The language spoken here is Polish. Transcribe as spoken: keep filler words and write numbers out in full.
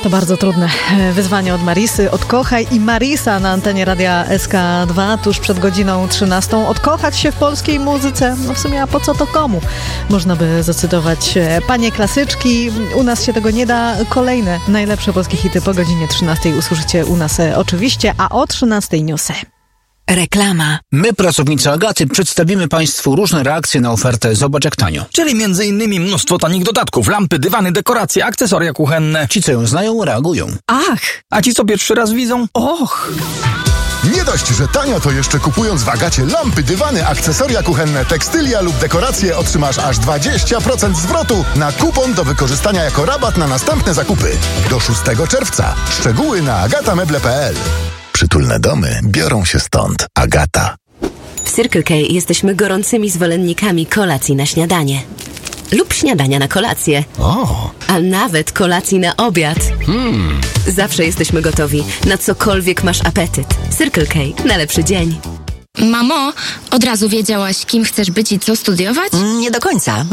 To bardzo trudne wyzwanie od Marisy. Odkochaj i Marisa na antenie Radia S K dwa tuż przed godziną trzynastą. Odkochać się w polskiej muzyce? No w sumie, a po co to komu? Można by zacytować panie klasyczki. U nas się tego nie da. Kolejne najlepsze polskie hity po godzinie trzynastej usłyszycie u nas oczywiście, a o trzynastej newsy. Reklama. My, pracownicy Agaty, przedstawimy Państwu różne reakcje na ofertę Zobacz jak tanio. Czyli między innymi mnóstwo tanich dodatków, lampy, dywany, dekoracje, akcesoria kuchenne. Ci, co ją znają, reagują. Ach! A ci, co pierwszy raz widzą, och! Nie dość, że tanio, to jeszcze kupując w Agacie lampy, dywany, akcesoria kuchenne, tekstylia lub dekoracje otrzymasz aż dwadzieścia procent zwrotu na kupon do wykorzystania jako rabat na następne zakupy. Do szóstego czerwca. Szczegóły na agatameble kropka p l. Przytulne domy biorą się stąd. Agata. W Circle K jesteśmy gorącymi zwolennikami kolacji na śniadanie. Lub śniadania na kolację. O. A nawet kolacji na obiad. Hmm. Zawsze jesteśmy gotowi, na cokolwiek masz apetyt. Circle K. Na lepszy dzień. Mamo, od razu wiedziałaś, kim chcesz być i co studiować? Nie do końca,